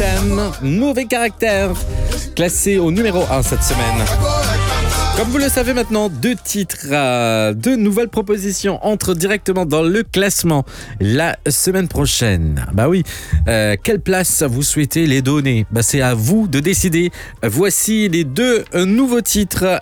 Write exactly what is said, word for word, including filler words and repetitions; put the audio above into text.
Anthem, mauvais caractère, classé au numéro un cette semaine. Comme vous le savez maintenant, deux titres, euh, deux nouvelles propositions entrent directement dans le classement la semaine prochaine. Bah oui, euh, quelle place vous souhaitez les donner ? Bah c'est à vous de décider. Voici les deux euh, nouveaux titres